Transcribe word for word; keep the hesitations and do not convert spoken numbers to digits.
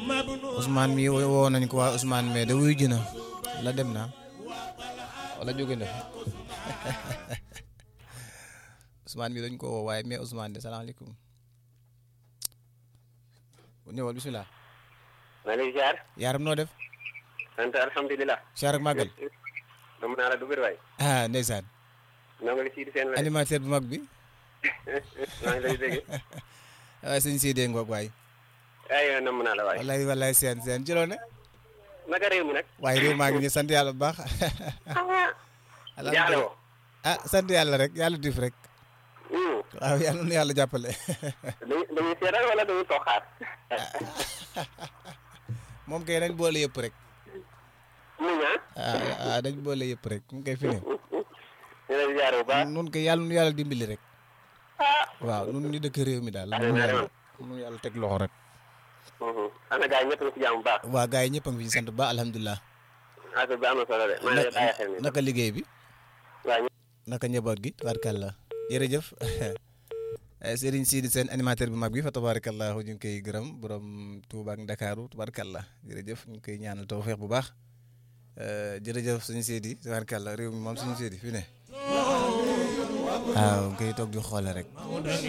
Ousmane mi woo nañ ko waa Ousmane mais da wuyu ji na la dem na wala jóge na Ousmane mi dañ ko woo waaye mais Ousmane de salaamaaleykum ñëwal bisimilah. maa ngi lay ziar. yaaram noo def. sant alhamdulilah. ziar ak màggal. dama naa la du bir waay. ah ndeysaan. noo ngi lay Sidi Sène. animateur bu mag bi. maa ngi lay dégg. waaye sëñ Sidi ngoog waay. aywa nam naa la waay. wallaay wallaay seen seen ci loolu ne. naka réew mi nag. waaye réew maa ngi nii sant yàlla bu baax. jaaxle woo. ah sant yàlla rek yàlla dif rek. waaw yàlla na yàlla jàppale. dañuy dañuy seetal wala dañuy toog xaar. moom kay dañ boole yëpp rek. muñ ah ah dañ boole yëpp rek mu kay fi ne. ñu lay ziar bu baax. nun kay yàlla nu yàlla dimbali rek. waaw nun ñu dëkk réew mi daal. nu yàlla teg loxo rek. ana gars yi ñëpp ñu ci jàmm bu baax. waa gars yi ñëpp a ngi fi sant bu baax alhamdulilah. affaire bi am na solo de. maa ngi lay bàyyi xel nii. naka liggéey bi. waaw. naka njaboot gi tabaarkalla jërëjëf Serigne Sidi Sène animateur bu mag bi fa tabaarakallah ñu ngi koy gërëm borom Touba ak Ndakaaru tabaarakallah jërëjëf ñu ngi koy ñaanal tawfeex bu baax jërëjëf suñu Sidi tabaarakallah réew mi moom suñu Sidi fi ne waaw ngay toog di xoole rek